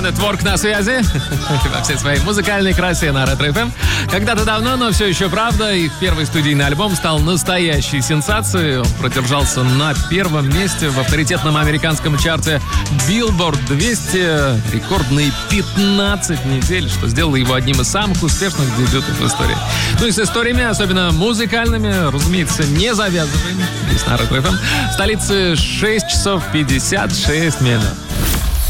Network на связи во всей своей музыкальной красе на Ретро FM. Когда-то давно, но все еще правда, их первый студийный альбом стал настоящей сенсацией. Он продержался на первом месте в авторитетном американском чарте Billboard 200 рекордные 15 недель, что сделало его одним из самых успешных дебютов в истории. Ну и с историями, особенно музыкальными, разумеется, не завязываем. Здесь на Ретро FM. В столице 6 часов 56 минут.